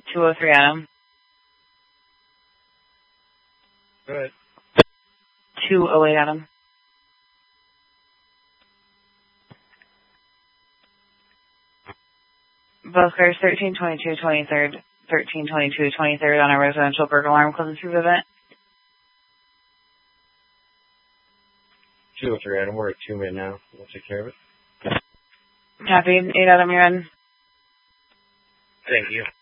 203 Adam. Go ahead. 208 Adam. Both cars 1322 23rd, 1322 23rd on a residential burglar alarm closing through event. 203 Adam, we're at 2 men now. We'll take care of it. Copy. 8 Adam, you're in. Thank you.